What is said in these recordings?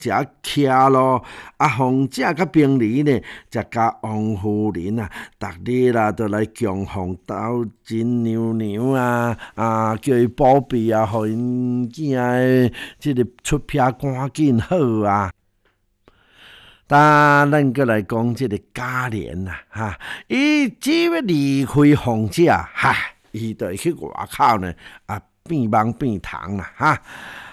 遮徛咯，凤姐甲平儿呢，则甲王夫人啊，逐日啦都来供奉斗真娘娘叫伊保庇啊，互因囝诶，即个出癖赶紧好啊。咱过来讲即个嘉莲啊，伊只要离开凤姐，伊就会去外口呢变梦变虫啦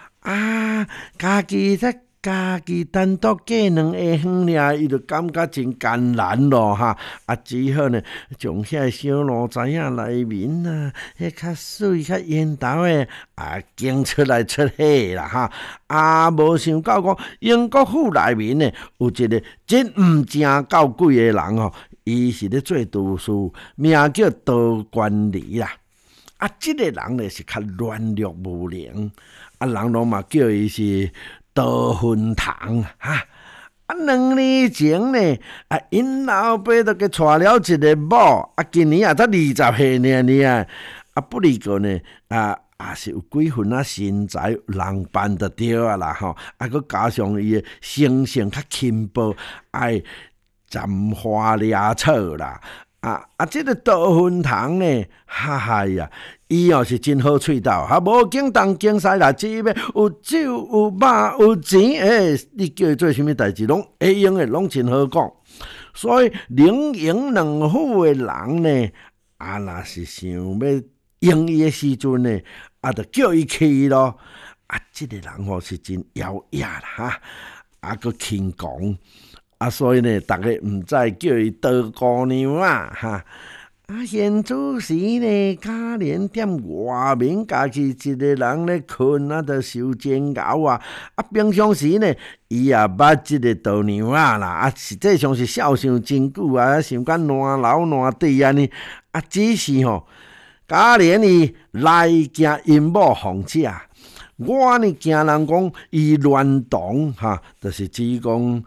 家己单独过2下远尔，伊就感觉真艰难咯只好呢，将遐小路仔内面迄较水较烟头诶经出来出去啦无想到讲英国府内面呢，有一个真毋正够鬼诶人伊是咧做厨师，名叫道观离啦。即个人呢是较软弱无能，人拢嘛叫伊是道分堂2年前呢，因老爸都给娶了一个某，今年才20岁尔不离个呢是有几分身材，人扮得着啦佮加上伊的生性较轻薄，爱沾花惹草啦。这个道分堂呢，呀，伊是真好喙斗，无经东经西啦，只要有酒有肉有钱，你叫伊做啥物代志，拢会用的，拢真好讲。所以宁营2府的人呢，若是想要用伊的时阵呢，就叫伊去咯。这个人是真妖雅啦佮轻狂。所以呢，大家毋再叫伊道姑娘现主时呢，嘉莲踮外面，家己一个人咧困就受煎熬平常时呢，伊也捌即个道娘啦实际上是孝想真久想甲烂楼烂底安尼只是嘉莲伊来惊因某凤姐。我呢惊人讲伊乱动就是指讲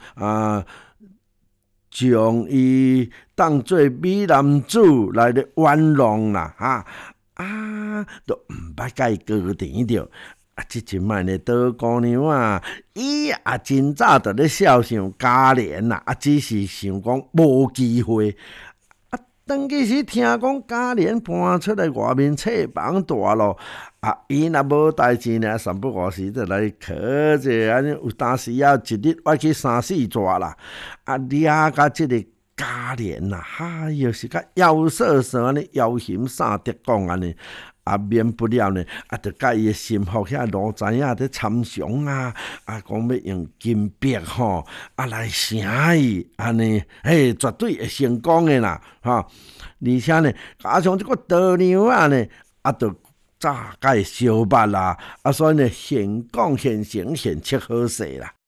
将伊当做美男子来咧玩弄啦都毋捌甲伊高甜着。即阵摆呢，道姑娘伊也真早就咧孝想嘉莲只是想讲无机会。当其时听讲嘉莲搬出来外面册房住咯，伊若无代志呢，3不5时就来考者，安尼有当时一日我去3、4抓啦，掠甲即个嘉莲又是甲妖瑟瑟安尼妖形煞得讲安尼。免不了呢，就甲伊的心腹遐路知影咧参详讲要用金币来请伊安尼，绝对会成功的啦而且呢，加上这个道娘呢，就早甲伊相捌啦所以呢，现讲现成现出好势啦